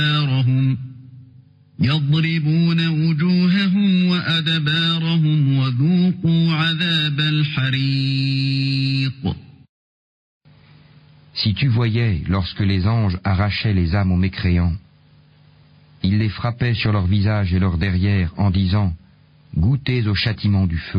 أدبارهم يضربون وجوههم وأدبارهم وذوقوا عذاب الحريق. Si tu voyais, lorsque les anges arrachaient les âmes aux mécréants, ils les frappaient sur leur visage et leur derrière en disant « Goûtez au châtiment du feu ».